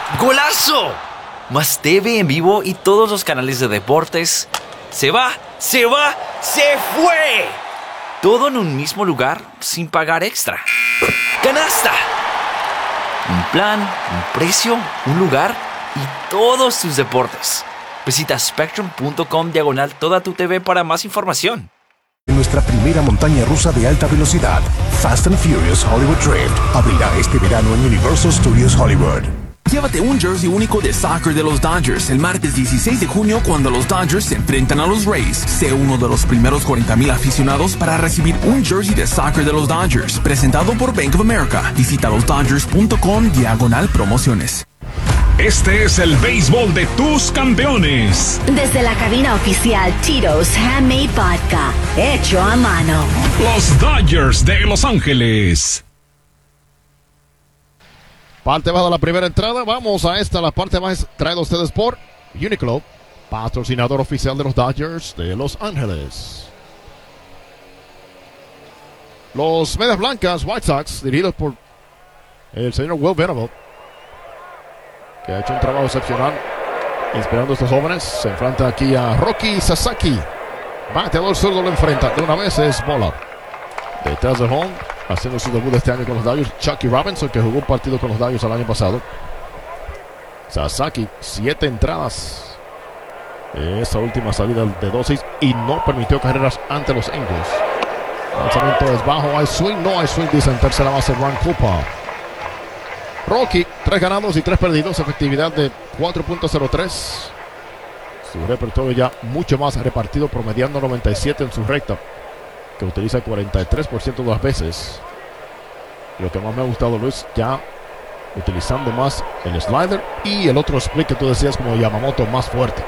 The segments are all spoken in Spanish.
¡Golazo! Más TV en vivo y todos los canales de deportes. ¡Se fue! Todo en un mismo lugar sin pagar extra. ¡Canasta! Un plan, un precio, un lugar y todos tus deportes. Visita spectrum.com/toda tu TV para más información. Nuestra primera montaña rusa de alta velocidad, Fast and Furious Hollywood Drift, abrirá este verano en Universal Studios Hollywood. Llévate un jersey único de soccer de los Dodgers el martes 16 de junio cuando los Dodgers se enfrentan a los Rays. Sé uno de los primeros 40,000 aficionados para recibir un jersey de soccer de los Dodgers, presentado por Bank of America. Visita losdodgers.com/promociones. Este es el béisbol de tus campeones. Desde la cabina oficial Tito's Handmade Vodka, hecho a mano. Los Dodgers de Los Ángeles. Parte baja de la primera entrada. Vamos a esta, la parte baja, traído a ustedes por Uniqlo, patrocinador oficial de los Dodgers de Los Ángeles. Los Medias Blancas, White Sox, dirigidos por el señor Will Venable, que ha hecho un trabajo excepcional inspirando a estos jóvenes. Se enfrenta aquí a Roki Sasaki. Bateador zurdo lo enfrenta. De una vez es bola. Detrás del home, haciendo su debut este año con los Dodgers, Chucky Robinson, que jugó un partido con los Dodgers el año pasado. Sasaki, 7 entradas. Esa última salida de 2-6 y no permitió carreras ante los Angels. Lanzamiento es bajo, hay swing, no hay swing, dice en tercera base Ron Kulpa. Rocky, 3 ganados y 3 perdidos, efectividad de 4.03. Su repertorio ya mucho más repartido, promediando 97 en su recta, que utiliza 43% de las veces. Lo que más me ha gustado, Luis, ya utilizando más el slider y el otro split que tú decías como Yamamoto más fuerte.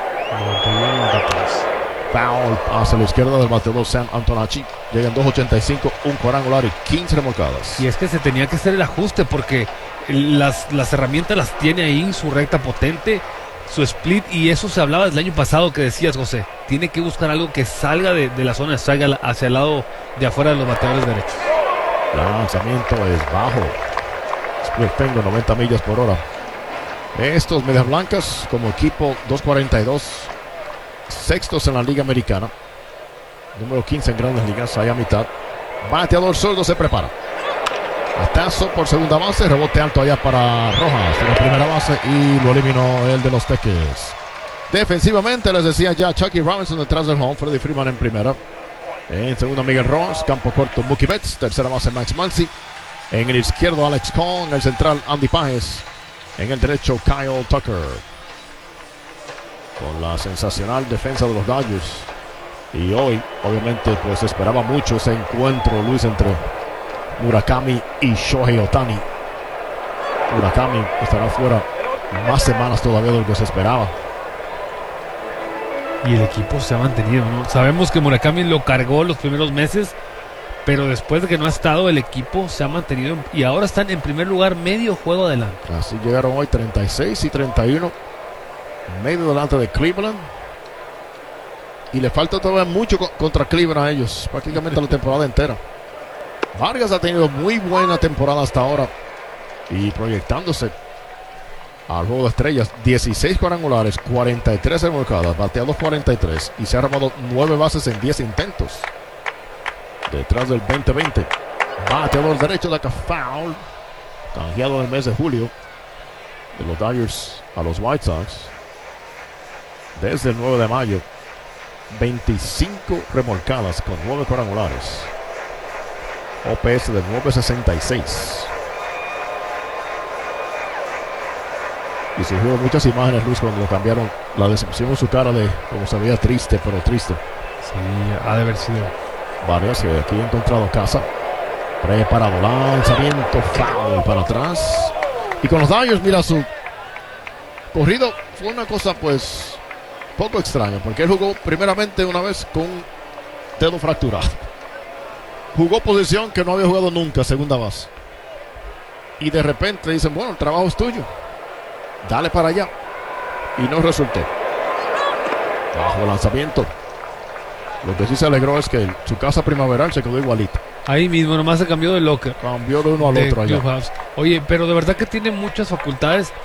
Foul hacia la izquierda del bateador Sam Antonacci. Llega en 2.85, un cuadrangular y 15 remolcadas. Y es que se tenía que hacer el ajuste porque las herramientas las tiene ahí, su recta potente, su split, y eso se hablaba desde el año pasado que decías, José. Tiene que buscar algo que salga de la zona, salga hacia el lado de afuera de los bateadores derechos. El lanzamiento es bajo. Split tengo 90 millas por hora. Estos Medias Blancas como equipo 2.42, sextos en la Liga Americana, número 15 en Grandes Ligas, ahí a mitad. Bateador zurdo se prepara. Batazo por segunda base, rebote alto allá para Rojas en la primera base y lo eliminó el de los Teques. Defensivamente les decía ya Chucky Robinson detrás del home, Freddie Freeman en primera. En segunda Miguel Rojas, campo corto Mookie Betts, tercera base Max Muncy. En el izquierdo Alex Cohn, en el central Andy Páez. En el derecho Kyle Tucker. Con la sensacional defensa de los Dodgers. Y hoy, obviamente, pues esperaba mucho ese encuentro, Luis, entre Murakami y Shohei Ohtani. Murakami estará fuera más semanas todavía de lo que se esperaba. Y el equipo se ha mantenido, ¿no? Sabemos que Murakami lo cargó los primeros meses, pero después de que no ha estado, el equipo se ha mantenido y ahora están en primer lugar, medio juego adelante. Así llegaron hoy 36 y 31, medio delante de Cleveland. Y le falta todavía mucho contra Cleveland a ellos, prácticamente la temporada entera. Vargas ha tenido muy buena temporada hasta ahora y proyectándose al juego de estrellas. 16 cuadrangulares, 43 remolcadas, bateados 43 y se ha robado 9 bases en 10 intentos. Detrás del 20-20, bateador derecho de acá, foul, canjeado en el mes de julio de los Dodgers a los White Sox. Desde el 9 de mayo, 25 remolcadas con 9 cuadrangulares. OPS de 9.66. Y surgieron muchas imágenes, Luis, cuando lo cambiaron. La decepción en su cara de como se veía triste, pero triste. Sí, ha de haber sido. Vargas, que aquí ha encontrado casa. Preparado, lanzamiento, foul para atrás. Y con los Dodgers, mira, su corrido fue una cosa, pues, poco extraña. Porque él jugó primeramente una vez con un dedo fracturado. Jugó posición que no había jugado nunca, segunda base. Y de repente dicen, bueno, el trabajo es tuyo. Dale para allá. Y no resultó. Bajo lanzamiento. Lo que sí se alegró es que su casa primaveral se quedó igualita. Ahí mismo, nomás se cambió de locker. Cambió de uno al otro allá. Oye, pero de verdad que tiene muchas facultades.